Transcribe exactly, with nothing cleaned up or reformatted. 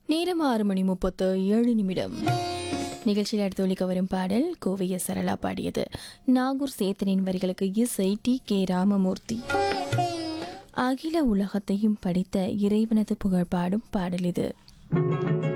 நேரம் ஆறு மணி முப்பத்து ஏழு நிமிடம். நிகழ்ச்சியில் அடுத்து ஒலிக்க வரும் பாடல் கோவைய சரளா பாடியது. நாகூர் சேத்தனின் வரிகளுக்கு இசை டி கே ராமமூர்த்தி. அகில உலகத்தையும் படித்த இறைவனது புகழ் பாடும் பாடல் இது.